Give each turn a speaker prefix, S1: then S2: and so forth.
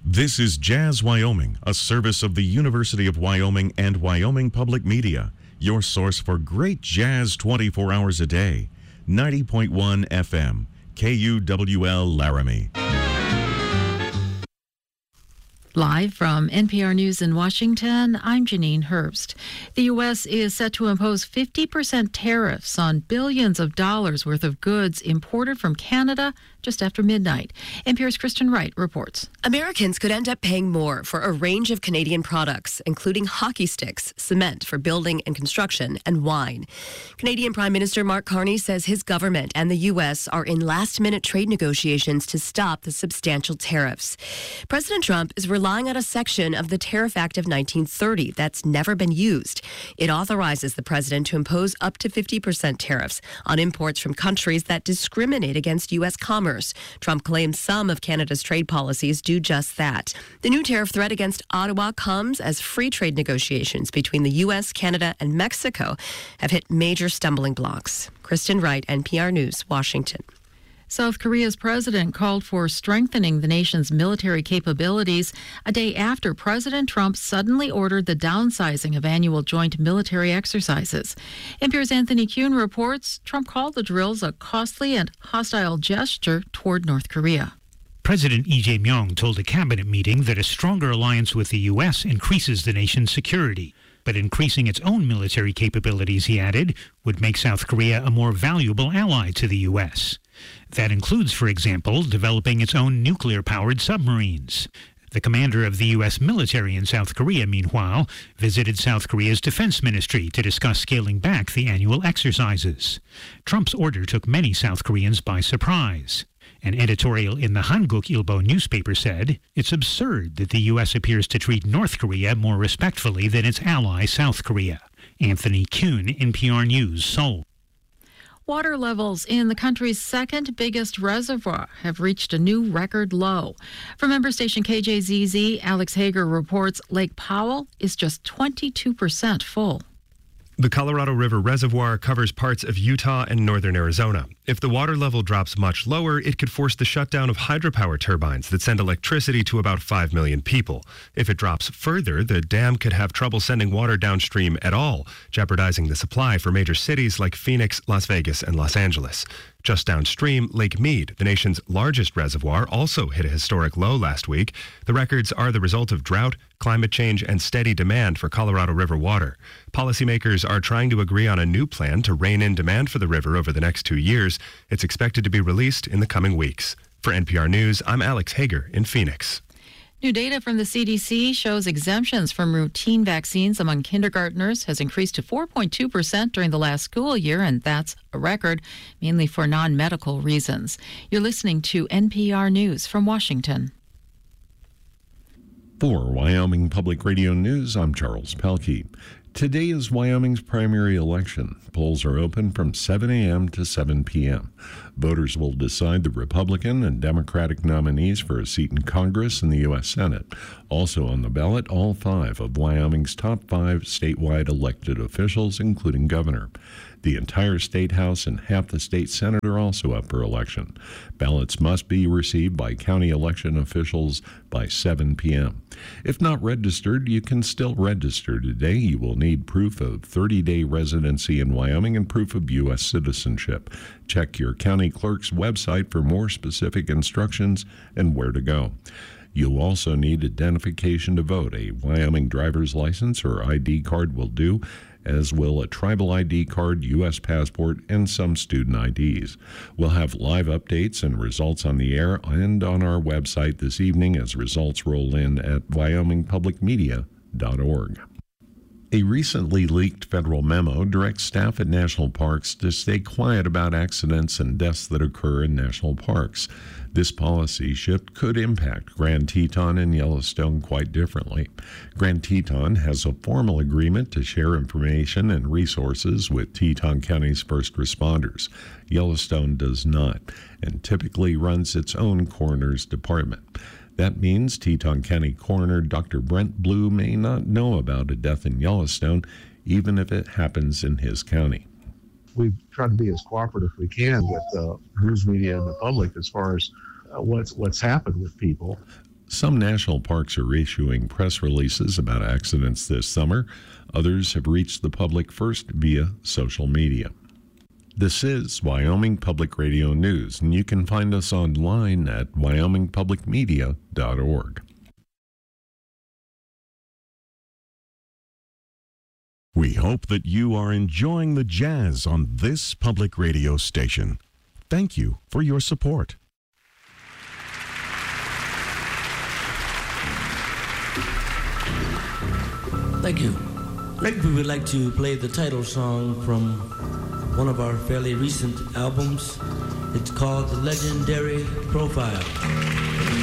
S1: This is Jazz Wyoming, a service of the University of Wyoming and Wyoming Public Media, your source for great jazz 24 hours a day. 90.1 FM, KUWL Laramie.
S2: Live from NPR News in Washington, I'm Janine Herbst. The U.S. is set to impose 50% tariffs on billions of dollars worth of goods imported from Canada just after midnight. NPR's Kristen Wright reports.
S3: Americans could end up paying more for a range of Canadian products, including hockey sticks, cement for building and construction, and wine. Canadian Prime Minister Mark Carney says his government and the U.S. are in last-minute trade negotiations to stop the substantial tariffs. President Trump is relying on a section of the Tariff Act of 1930 that's never been used. It authorizes the president to impose up to 50% tariffs on imports from countries that discriminate against U.S. commerce. Trump claims some of Canada's trade policies do just that. The new tariff threat against Ottawa comes as free trade negotiations between the U.S., Canada, and Mexico have hit major stumbling blocks. Kristen Wright, NPR News, Washington.
S2: South Korea's president called for strengthening the nation's military capabilities a day after President Trump suddenly ordered the downsizing of annual joint military exercises. NPR's Anthony Kuhn reports Trump called the drills a costly and hostile gesture toward North Korea.
S4: President Lee Jae-myung told a cabinet meeting that a stronger alliance with the U.S. increases the nation's security. But increasing its own military capabilities, he added, would make South Korea a more valuable ally to the U.S. That includes, for example, developing its own nuclear-powered submarines. The commander of the U.S. military in South Korea, meanwhile, visited South Korea's defense ministry to discuss scaling back the annual exercises. Trump's order took many South Koreans by surprise. An editorial in the Hanguk Ilbo newspaper said, it's absurd that the U.S. appears to treat North Korea more respectfully than its ally, South Korea. Anthony Kuhn, NPR News, Seoul.
S2: Water levels in the country's second biggest reservoir have reached a new record low. From member station KJZZ, Alex Hager reports Lake Powell is just 22% full.
S5: The Colorado River Reservoir covers parts of Utah and northern Arizona. If the water level drops much lower, it could force the shutdown of hydropower turbines that send electricity to about 5 million people. If it drops further, the dam could have trouble sending water downstream at all, jeopardizing the supply for major cities like Phoenix, Las Vegas, and Los Angeles. Just downstream, Lake Mead, the nation's largest reservoir, also hit a historic low last week. The records are the result of drought, climate change, and steady demand for Colorado River water. Policymakers are trying to agree on a new plan to rein in demand for the river over the next 2 years. It's expected to be released in the coming weeks. For NPR News, I'm Alex Hager in Phoenix.
S2: New data from the CDC shows exemptions from routine vaccines among kindergartners has increased to 4.2% during the last school year, and that's a record, mainly for non-medical reasons. You're listening to NPR News from Washington.
S6: For Wyoming Public Radio News, I'm Charles Pelkey. Today is Wyoming's primary election. Polls are open from 7 a.m. to 7 p.m. Voters will decide the Republican and Democratic nominees for a seat in Congress and the U.S. Senate. Also on the ballot, all 5 of Wyoming's top 5 statewide elected officials, including governor. The entire state house and half the state senate are also up for election. Ballots must be received by county election officials by 7 p.m. If not registered, you can still register today. You will need proof of 30-day residency in Wyoming and proof of U.S. citizenship. Check your county clerk's website for more specific instructions and where to go. You'll also need identification to vote. A Wyoming driver's license or ID card will do, as will a tribal ID card, U.S. passport, and some student IDs. We'll have live updates and results on the air and on our website this evening as results roll in at wyomingpublicmedia.org. A recently leaked federal memo directs staff at national parks to stay quiet about accidents and deaths that occur in national parks. This policy shift could impact Grand Teton and Yellowstone quite differently. Grand Teton has a formal agreement to share information and resources with Teton County's first responders. Yellowstone does not, and typically runs its own coroner's department. That means Teton County Coroner Dr. Brent Blue may not know about a death in Yellowstone, even if it happens in his county.
S7: We try to be as cooperative as we can with the news media and the public as far as what's happened with people.
S6: Some national parks are issuing press releases about accidents this summer. Others have reached the public first via social media. This is Wyoming Public Radio News, and you can find us online at wyomingpublicmedia.org.
S1: We hope that you are enjoying the jazz on this public radio station. Thank you for your support.
S8: Thank you. Next, we would like to play the title song from one of our fairly recent albums. It's called The Legendary Profile.